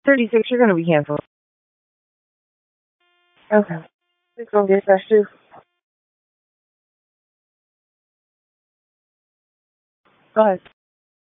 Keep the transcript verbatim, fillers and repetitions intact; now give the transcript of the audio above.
thirty-six, you're going to be canceled. Okay. Please go get that too. Go ahead.